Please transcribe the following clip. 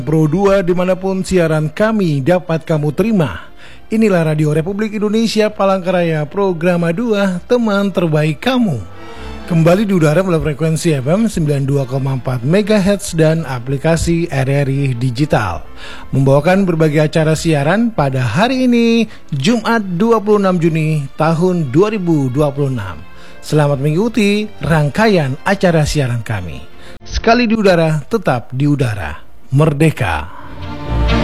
Pro 2 dimanapun siaran kami dapat kamu terima. Inilah Radio Republik Indonesia Palangkaraya, Programa 2, teman terbaik kamu. Kembali di udara melalui frekuensi FM 92,4 MHz dan aplikasi RRI Digital. Membawakan berbagai acara siaran pada hari ini, Jumat 26 Juni tahun 2026. Selamat mengikuti rangkaian acara siaran kami. Sekali di udara, tetap di udara. Merdeka.